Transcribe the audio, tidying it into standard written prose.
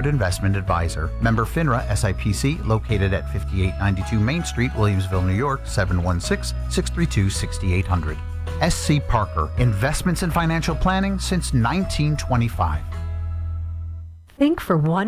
Registered Investment Advisor. Member FINRA SIPC, located at 5892 Main Street, Williamsville, New York, 716-632-6800. SC Parker, Investments in Financial Planning since 1925. Think for one